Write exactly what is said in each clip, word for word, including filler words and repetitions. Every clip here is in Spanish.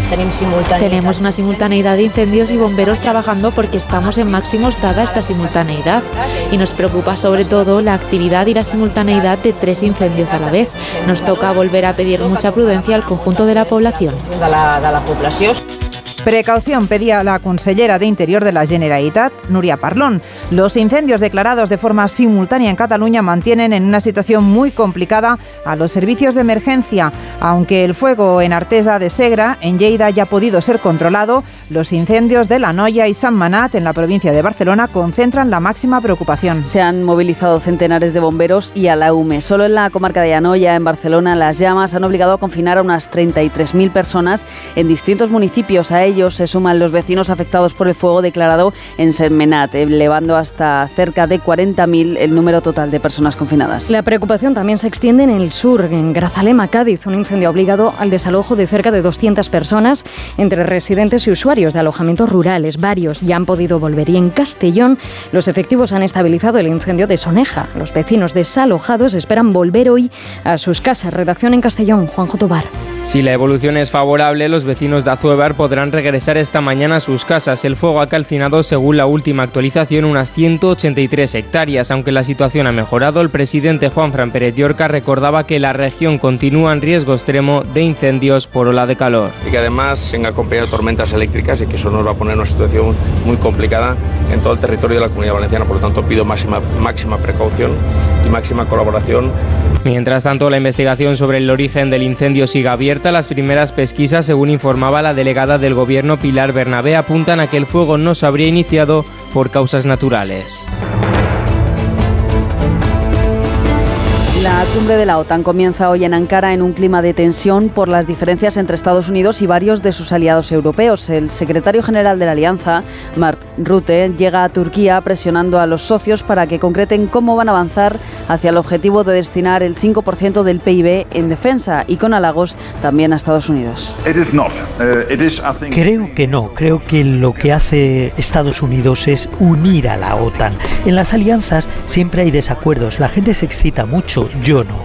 Tenemos una simultaneidad de incendios y bomberos trabajando porque estamos en máximos dada esta simultaneidad. Y nos preocupa sobre todo la actividad y la simultaneidad de tres incendios a la vez. Nos toca volver a pedir mucha prudencia al conjunto de la población. Precaución pedía la consellera de Interior de la Generalitat, Núria Parlon. Los incendios declarados de forma simultánea en Cataluña mantienen en una situación muy complicada a los servicios de emergencia. Aunque el fuego en Artesa de Segre, en Lleida, ya ha podido ser controlado, los incendios de La Noia y Sant Manat, en la provincia de Barcelona, concentran la máxima preocupación. Se han movilizado centenares de bomberos y a la U M E. Solo en la comarca de Anoia, en Barcelona, las llamas han obligado a confinar a unas treinta y tres mil personas en distintos municipios. A ellos se suman los vecinos afectados por el fuego declarado en Sentmenat, elevando hasta cerca de cuarenta mil el número total de personas confinadas. La preocupación también se extiende en el sur, en Grazalema, Cádiz. Un incendio ha obligado al desalojo de cerca de doscientas personas, entre residentes y usuarios de alojamientos rurales. Varios ya han podido volver. Y en Castellón, los efectivos han estabilizado el incendio de Soneja. Los vecinos desalojados esperan volver hoy a sus casas. Redacción en Castellón, Juanjo Tobar. Si la evolución es favorable, los vecinos de Azuebar podrán regresar esta mañana a sus casas. El fuego ha calcinado, según la última actualización, unas ciento ochenta y tres hectáreas. Aunque la situación ha mejorado, el presidente Juanfran Pérez de Orca recordaba que la región continúa en riesgo extremo de incendios por ola de calor. Y que además se han acompañado tormentas eléctricas y que eso nos va a poner en una situación muy complicada en todo el territorio de la Comunidad Valenciana. Por lo tanto, pido máxima, máxima precaución y máxima colaboración. Mientras tanto, la investigación sobre el origen del incendio sigue abierta. Las primeras pesquisas, según informaba la delegada del Gobierno Pilar Bernabé, apuntan a que el fuego no se habría iniciado por causas naturales. La cumbre de la OTAN comienza hoy en Ankara en un clima de tensión por las diferencias entre Estados Unidos y varios de sus aliados europeos. El secretario general de la Alianza, Mark Rutte, llega a Turquía presionando a los socios para que concreten cómo van a avanzar hacia el objetivo de destinar el cinco por ciento del P I B en defensa, y con halagos también a Estados Unidos. Creo que no. Creo que lo que hace Estados Unidos es unir a la OTAN. En las alianzas siempre hay desacuerdos. La gente se excita mucho. Yo no.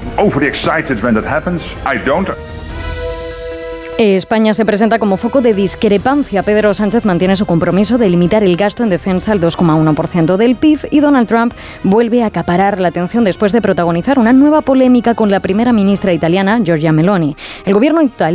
España se presenta como foco de discrepancia. Pedro Sánchez mantiene su compromiso de limitar el gasto en defensa al dos coma uno por ciento del P I B, y Donald Trump vuelve a acaparar la atención después de protagonizar una nueva polémica con la primera ministra italiana, Giorgia Meloni. El gobierno italiano